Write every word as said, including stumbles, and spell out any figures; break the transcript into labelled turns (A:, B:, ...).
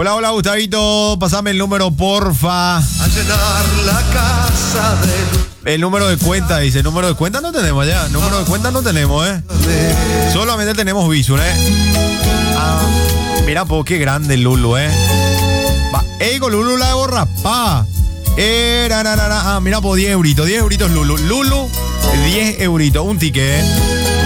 A: Hola, hola, Gustavito. Pasame el número, porfa.
B: A llenar la casa de...
A: El número de cuenta, dice. El número de cuenta no tenemos ya. El número de cuenta no tenemos, ¿eh? Solamente tenemos Visun, ¿eh? Ah, mira, po, qué grande el Lulu, ¿eh? Va, ey, con Lulu la hago rapá. Eh, na, na, na, na. Ah, mira, po, diez euritos. diez euritos Lulu. Lulu, diez euritos. Un ticket, ¿eh?